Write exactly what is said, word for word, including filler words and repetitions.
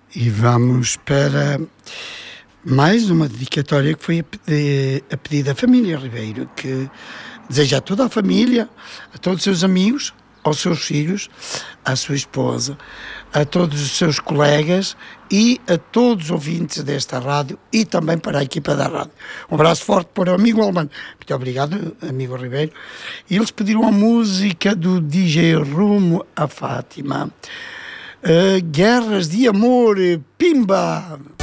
E vamos para mais uma dedicatória que foi a, pedi- a pedido da família Ribeiro, que deseja a toda a família, a todos os seus amigos, aos seus filhos, à sua esposa, a todos os seus colegas e a todos os ouvintes desta rádio e também para a equipa da rádio. Um abraço forte para o amigo Alman. Muito obrigado, amigo Ribeiro. E eles pediram a música do D J Rumo a Fátima. Uh, Guerras de Amor, Pimba!